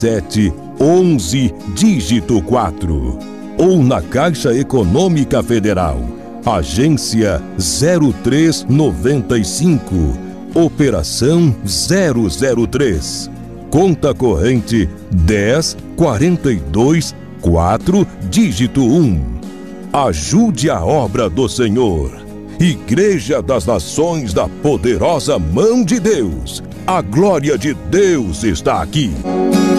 11, dígito 4. Ou na Caixa Econômica Federal, agência 0395, operação 003, conta corrente 1042-4, dígito 1. Ajude a obra do Senhor. Igreja das Nações da Poderosa Mão de Deus. A glória de Deus está aqui.